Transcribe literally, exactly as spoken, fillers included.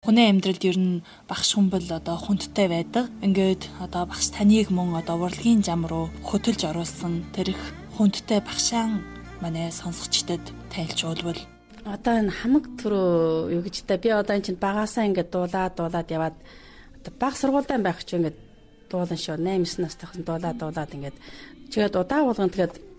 Хүний амьдралд ер нь багш хүн бол одоо хүндтэй байдаг. Ингээд одоо багш таныг мөн одоо урлагийн зам руу хөтөлж оруулсан тэр их хүндтэй багшаан манай сонсогчдод тайлбарлавал. Одоо энэ хамаг түрүү юу гэж та би одоо энэ чинь багаасаа ингээд дуулаад дуулаад яваад одоо баг сургуультай байх ч ингээд дуулан шүү. восемь настай хсэн дуулаад дуулаад ингээд чигээд удаа болгон тэгээд